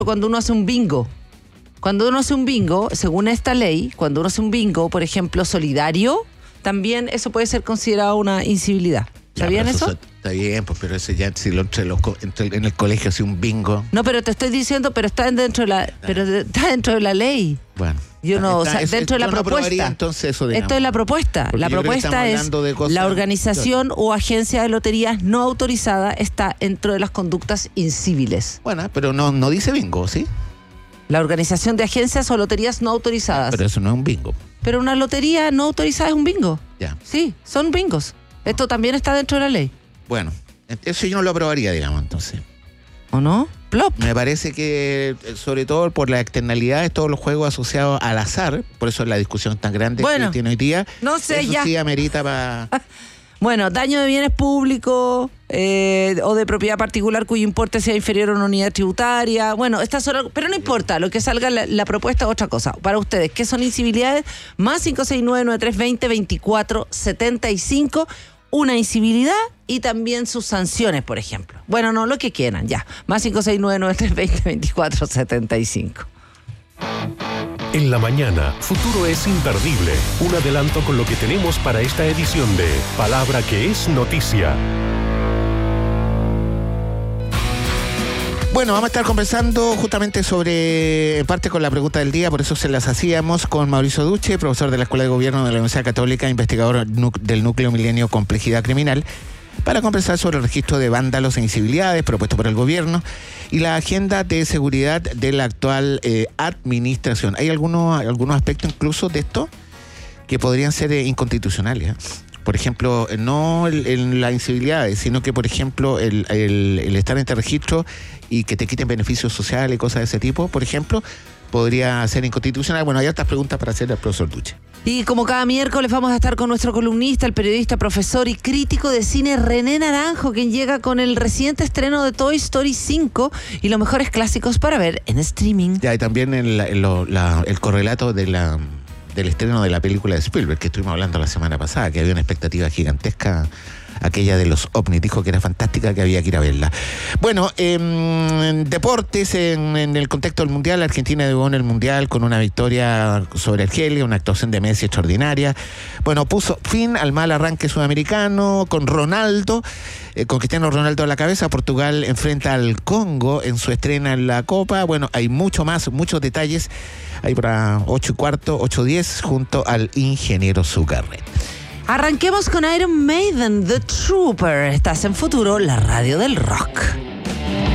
cuando uno hace un bingo. Cuando uno hace un bingo, según esta ley, cuando uno hace un bingo, por ejemplo, solidario, también eso puede ser considerado una incivilidad. ¿Sabían eso? Está bien, pues, pero ese ya, si lo en el colegio hace un bingo. No, pero te estoy diciendo, pero está dentro de la ley. Bueno. Yo no, o sea, dentro de la propuesta. Entonces eso, digamos. Esto es la propuesta. La propuesta es la organización o agencia de loterías no autorizada está dentro de las conductas incíviles. Bueno, pero no dice bingo, ¿sí? La organización de agencias o loterías no autorizadas. Pero eso no es un bingo. Pero una lotería no autorizada es un bingo. Ya. Sí, son bingos. Esto también está dentro de la ley. Bueno, eso yo no lo aprobaría, digamos, entonces. ¿O no? Plop. Me parece que, sobre todo por las externalidades, todos los juegos asociados al azar, por eso es la discusión tan grande que tiene hoy día. No sé, eso ya. Sí amerita para... Bueno, daño de bienes públicos o de propiedad particular cuyo importe sea inferior a una unidad tributaria. Bueno, estas son, pero no importa, lo que salga la propuesta es otra cosa. Para ustedes, ¿qué son incivilidades? Más 569-9320-2475, una incivilidad y también sus sanciones, por ejemplo. Bueno, no, lo que quieran, ya. Más 569-9320-2475. En la mañana, Futuro es imperdible. Un adelanto con lo que tenemos para esta edición de Palabra que es Noticia. Bueno, vamos a estar conversando justamente sobre, en parte con la pregunta del día, por eso se las hacíamos, con Mauricio Duche, profesor de la Escuela de Gobierno de la Universidad Católica, investigador del Núcleo Milenio Complejidad Criminal, para conversar sobre el registro de vándalos e incivilidades propuesto por el gobierno y la agenda de seguridad de la actual administración. Hay algunos aspectos incluso de esto que podrían ser inconstitucionales, ¿eh? Por ejemplo, no en las incivilidades, sino que, por ejemplo, el estar en este registro y que te quiten beneficios sociales y cosas de ese tipo, por ejemplo, podría ser inconstitucional. Bueno, hay otras preguntas para hacer al profesor Duche. Y como cada miércoles vamos a estar con nuestro columnista, el periodista, profesor y crítico de cine René Naranjo, quien llega con el reciente estreno de Toy Story 5 y los mejores clásicos para ver en streaming. Ya, y también el correlato del estreno de la película de Spielberg, que estuvimos hablando la semana pasada, que había una expectativa gigantesca, aquella de los ovnis, dijo que era fantástica, que había que ir a verla. Bueno, deportes, en el contexto del Mundial, Argentina llegó en el Mundial con una victoria sobre Argelia, una actuación de Messi extraordinaria. Bueno, puso fin al mal arranque sudamericano con Ronaldo, con Cristiano Ronaldo a la cabeza. Portugal enfrenta al Congo en su estrena en la Copa. Bueno, hay muchos detalles. Ahí para 8:15, 8:10, junto al ingeniero Zucarret. Arranquemos con Iron Maiden, The Trooper. Estás en Futuro, la radio del rock.